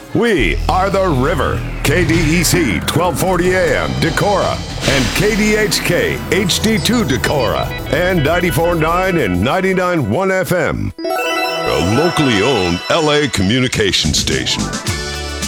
We are the River, KDEC 1240 AM, Decorah, and KDHK HD2 Decorah, and 94.9 and 99.1 FM. A locally owned LA communication station.